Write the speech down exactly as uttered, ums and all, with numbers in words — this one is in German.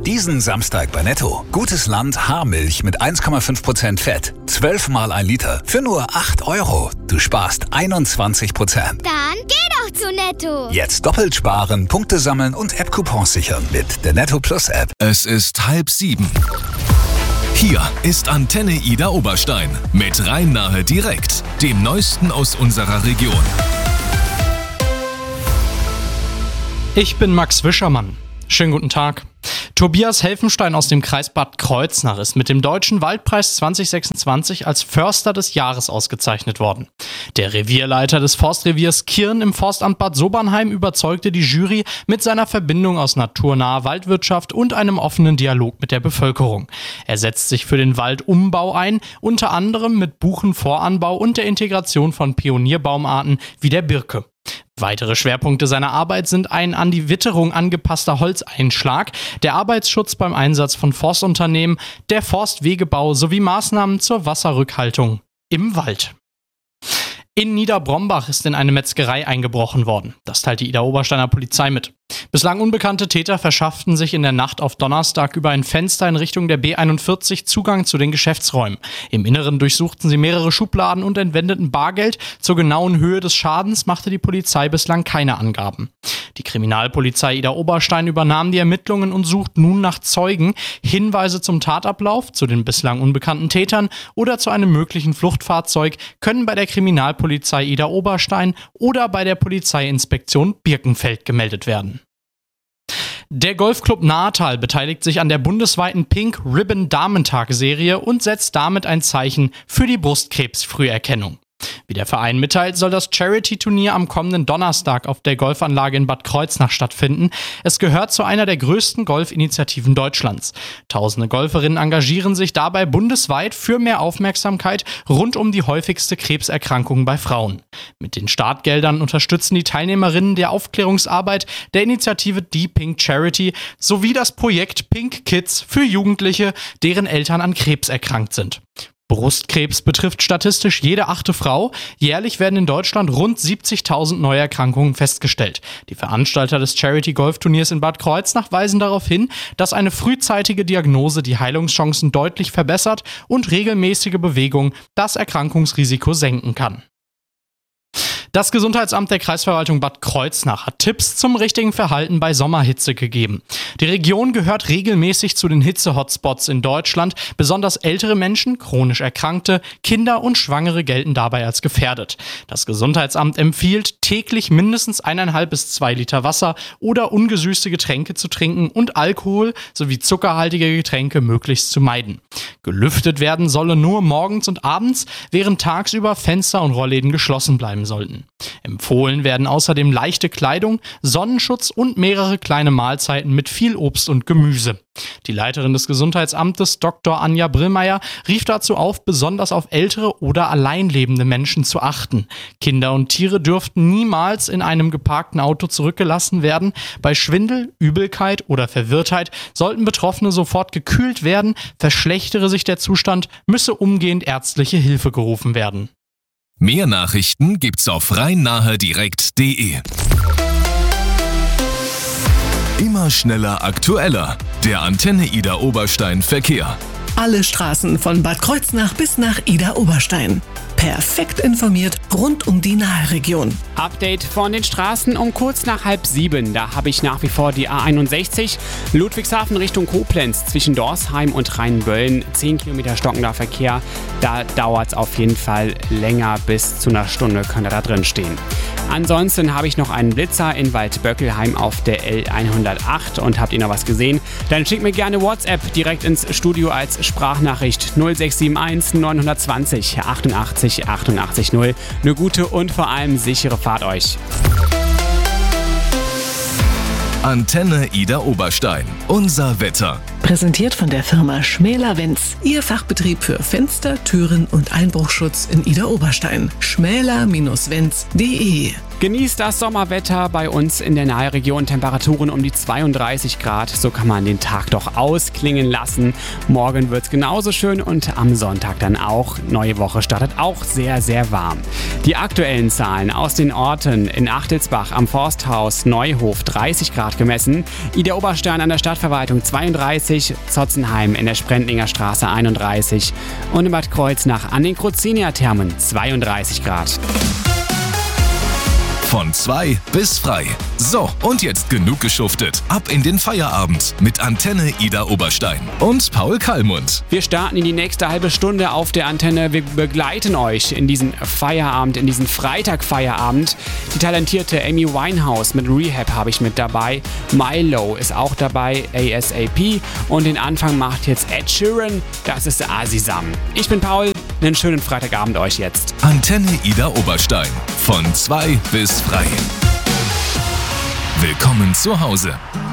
Diesen Samstag bei Netto. Gutes Land Haarmilch mit eins Komma fünf Prozent Fett. zwölf Mal ein Liter für nur acht Euro. Du sparst einundzwanzig Prozent. Dann geh doch zu Netto. Jetzt doppelt sparen, Punkte sammeln und App-Coupons sichern mit der Netto Plus App. Es ist halb sieben. Hier ist Antenne Ida Oberstein mit Rhein-Nahe direkt, dem Neuesten aus unserer Region. Ich bin Max Wischermann. Schönen guten Tag. Tobias Helfenstein aus dem Kreis Bad Kreuznach ist mit dem Deutschen Waldpreis zwanzig sechsundzwanzig als Förster des Jahres ausgezeichnet worden. Der Revierleiter des Forstreviers Kirn im Forstamt Bad Sobernheim überzeugte die Jury mit seiner Verbindung aus naturnaher Waldwirtschaft und einem offenen Dialog mit der Bevölkerung. Er setzt sich für den Waldumbau ein, unter anderem mit Buchenvoranbau und der Integration von Pionierbaumarten wie der Birke. Weitere Schwerpunkte seiner Arbeit sind ein an die Witterung angepasster Holzeinschlag, der Arbeitsschutz beim Einsatz von Forstunternehmen, der Forstwegebau sowie Maßnahmen zur Wasserrückhaltung im Wald. In Niederbrombach ist in eine Metzgerei eingebrochen worden. Das teilt die Idar-Obersteiner Polizei mit. Bislang unbekannte Täter verschafften sich in der Nacht auf Donnerstag über ein Fenster in Richtung der B einundvierzig Zugang zu den Geschäftsräumen. Im Inneren durchsuchten sie mehrere Schubladen und entwendeten Bargeld. Zur genauen Höhe des Schadens machte die Polizei bislang keine Angaben. Die Kriminalpolizei Idar-Oberstein übernahm die Ermittlungen und sucht nun nach Zeugen, Hinweise zum Tatablauf, zu den bislang unbekannten Tätern oder zu einem möglichen Fluchtfahrzeug können bei der Kriminalpolizei Idar-Oberstein oder bei der Polizeiinspektion Birkenfeld gemeldet werden. Der Golfclub Nahetal beteiligt sich an der bundesweiten Pink Ribbon Damentag-Serie und setzt damit ein Zeichen für die Brustkrebsfrüherkennung. Wie der Verein mitteilt, soll das Charity-Turnier am kommenden Donnerstag auf der Golfanlage in Bad Kreuznach stattfinden. Es gehört zu einer der größten Golfinitiativen Deutschlands. Tausende Golferinnen engagieren sich dabei bundesweit für mehr Aufmerksamkeit rund um die häufigste Krebserkrankung bei Frauen. Mit den Startgeldern unterstützen die Teilnehmerinnen der Aufklärungsarbeit der Initiative Die Pink Charity sowie das Projekt Pink Kids für Jugendliche, deren Eltern an Krebs erkrankt sind. Brustkrebs betrifft statistisch jede achte Frau. Jährlich werden in Deutschland rund siebzigtausend Neuerkrankungen festgestellt. Die Veranstalter des Charity-Golf-Turniers in Bad Kreuznach weisen darauf hin, dass eine frühzeitige Diagnose die Heilungschancen deutlich verbessert und regelmäßige Bewegung das Erkrankungsrisiko senken kann. Das Gesundheitsamt der Kreisverwaltung Bad Kreuznach hat Tipps zum richtigen Verhalten bei Sommerhitze gegeben. Die Region gehört regelmäßig zu den Hitze-Hotspots in Deutschland. Besonders ältere Menschen, chronisch Erkrankte, Kinder und Schwangere gelten dabei als gefährdet. Das Gesundheitsamt empfiehlt, täglich mindestens eineinhalb bis zwei Liter Wasser oder ungesüßte Getränke zu trinken und Alkohol sowie zuckerhaltige Getränke möglichst zu meiden. Gelüftet werden solle nur morgens und abends, während tagsüber Fenster und Rollläden geschlossen bleiben sollten. Empfohlen werden außerdem leichte Kleidung, Sonnenschutz und mehrere kleine Mahlzeiten mit viel Obst und Gemüse. Die Leiterin des Gesundheitsamtes, Doktor Anja Brillmeier, rief dazu auf, besonders auf ältere oder alleinlebende Menschen zu achten. Kinder und Tiere dürften niemals in einem geparkten Auto zurückgelassen werden. Bei Schwindel, Übelkeit oder Verwirrtheit sollten Betroffene sofort gekühlt werden. Verschlechtere sich der Zustand, müsse umgehend ärztliche Hilfe gerufen werden. Mehr Nachrichten gibt's auf rhein-nahe direkt punkt de. Immer schneller, aktueller. Der Antenne Ida Oberstein Verkehr. Alle Straßen von Bad Kreuznach bis nach Ida Oberstein. Perfekt informiert rund um die Naheregion. Update von den Straßen um kurz nach halb sieben. Da habe ich nach wie vor die A einundsechzig. Ludwigshafen Richtung Koblenz zwischen Dorsheim und Rheinböllen. zehn Kilometer stockender Verkehr. Da dauert es auf jeden Fall länger, bis zu einer Stunde könnt ihr da drin stehen. Ansonsten habe ich noch einen Blitzer in Waldböckelheim auf der L hundertacht und habt ihr noch was gesehen? Dann schickt mir gerne WhatsApp direkt ins Studio als Sprachnachricht null sechs sieben eins neun zwei null achtundachtzig achtundachtzig null. Eine gute und vor allem sichere Fahrt euch. Antenne Ida Oberstein. Unser Wetter. Präsentiert von der Firma Schmäler-Wenz. Ihr Fachbetrieb für Fenster, Türen und Einbruchschutz in Idar-Oberstein. schmäler Bindestrich wenz punkt de. Genießt das Sommerwetter bei uns in der Nahregion. Temperaturen um die zweiunddreißig Grad. So kann man den Tag doch ausklingen lassen. Morgen wird es genauso schön und am Sonntag dann auch. Neue Woche startet auch sehr, sehr warm. Die aktuellen Zahlen aus den Orten: in Achtelsbach am Forsthaus Neuhof dreißig Grad gemessen, Idar Oberstein an der Stadtverwaltung zweiunddreißig, Zotzenheim in der Sprendlinger Straße einunddreißig und in Bad Kreuznach an den Kruzinia-Thermen zweiunddreißig Grad. Von zwei bis frei. So, und jetzt genug geschuftet. Ab in den Feierabend mit Antenne Idar Oberstein und Paul Kallmund. Wir starten in die nächste halbe Stunde auf der Antenne. Wir begleiten euch in diesen Feierabend, in diesen Freitag-Feierabend. Die talentierte Amy Winehouse mit Rehab habe ich mit dabei. Milo ist auch dabei, A S A P. Und den Anfang macht jetzt Ed Sheeran. Das ist Asisam. Ich bin Paul. Einen schönen Freitagabend euch jetzt. Antenne Idar Oberstein. Von zwei bis frei. Willkommen zu Hause.